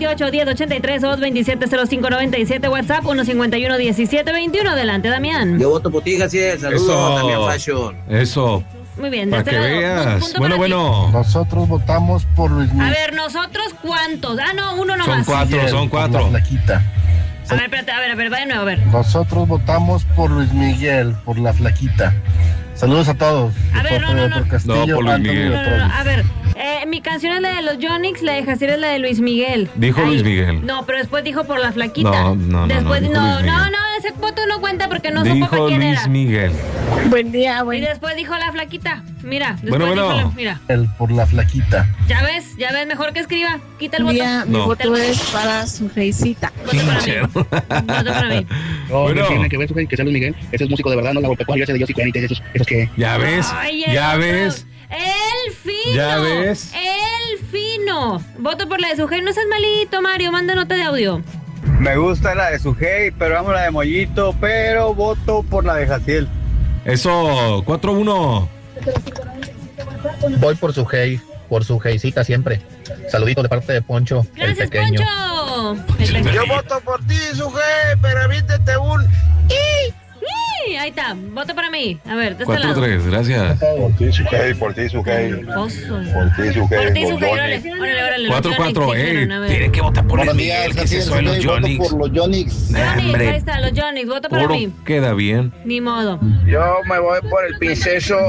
1-810-83-227-0597, WhatsApp 151-1721. Adelante, Damián. Yo voto por ti, Jaciel. Saludos, Damián Fashion. Eso. Muy bien, para este que lado, veas. Bueno. Nosotros votamos por Luis Miguel. A ver, ¿nosotros cuántos? Ah, no, uno nomás. Son cuatro. Por la flaquita. A ver, espérate, a ver, va de nuevo, a ver. Nosotros votamos por Luis Miguel, por la flaquita. Saludos a todos. A ver, no. Castillo, por Luis Miguel. No, a ver, mi canción es la de los Yonix, la de Jaciel es la de Luis Miguel. Dijo Luis Miguel. No, pero después dijo por la flaquita. Después, no, ese voto no cuenta porque no supo para quién era. Dijo Luis Miguel. Buen día, Y después dijo la flaquita. Mira, bueno. Dijo mira. Por la flaquita. Ya ves, mejor que escriba. Quita el voto. Mi voto es para su reisita. Voto para mí. No tiene que ver, que sea Luis Miguel. Ese es músico de verdad, no la golpeó de Dios y Cuénites, esos que... Ya ves, El fino. Ya ves. El fino. Voto por la de Sujei. No seas malito, Mario. Manda nota de audio. Me gusta la de Sujei, pero amo la de Mollito, pero voto por la de Jaciel. Eso, 4-1. Voy por Sujeicita siempre. Saludito de parte de Poncho, Gracias, el pequeño. Poncho. Yo voto por ti, Sujei, pero vístete un... Ahí está, voto para mí. A ver, de este lado. 4-3, gracias. Por ti, Sujei. Por ti, Sujei. Órale. 4-4, tienen que votar por Luis Miguel, que se son los Yonix. Por los Yonix. Ahí está, los Yonix, voto para mí. Queda bien. Ni modo. Yo me voy por el princeso.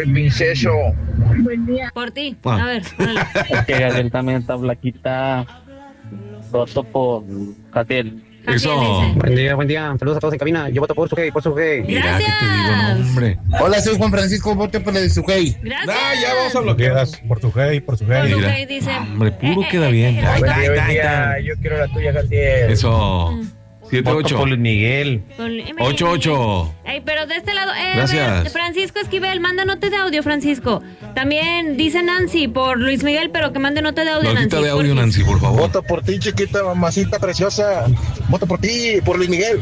Buen día. Por ti, a ver. Que Gabriel también está flaquita. Voto por Jaciel. Eso. Buen día. Saludos a todos en cabina. Yo voto por Sujei. Mira que te digo, hombre. Hola, soy Juan Francisco, voto por la de Sujei. Gracias. Ya vamos a bloquear. Por Sujei. Sujei dice. Hombre, puro queda bien. Ahí está. Yo quiero la tuya, Jaciel. Eso. 7-8. Por Luis Miguel. 8-8. Pero de este lado, Gracias. Francisco Esquivel, manda nota de audio, Francisco. También dice Nancy por Luis Miguel, pero que mande nota de audio, Notita Nancy. de audio, Nancy, por favor. Voto por ti, chiquita, mamacita preciosa. Voto por ti, por Luis Miguel.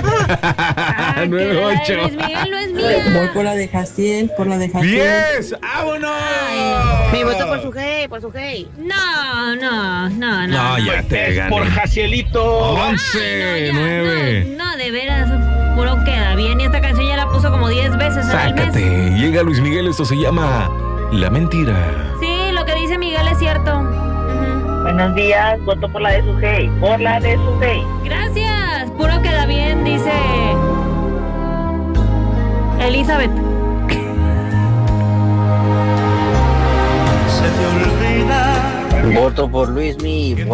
9-8. Luis Miguel no es mía. Voy por la de Jaciel, 10. ¡Vámonos! Mi voto por Sujei. No, ya te gané. Por Jacielito. 11, 9. No, de veras, puro queda bien. Y esta canción ya la puso como 10 veces en el mes. Sácate. Llega Luis Miguel, esto se llama La Mentira. Sí, lo que dice Miguel es cierto. Buenos días, voto por la de Sujei. Gracias, puro queda bien, dice Elizabeth. Voto por Luis Miguel.